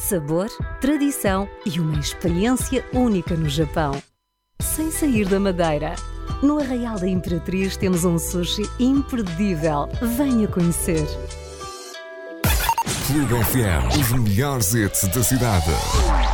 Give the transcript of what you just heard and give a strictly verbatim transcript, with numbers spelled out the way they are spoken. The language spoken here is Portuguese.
Sabor, tradição e uma experiência única no Japão. Sem sair da Madeira. No Arraial da Imperatriz temos um sushi imperdível. Venha conhecer. Clube F M, os melhores hits da cidade.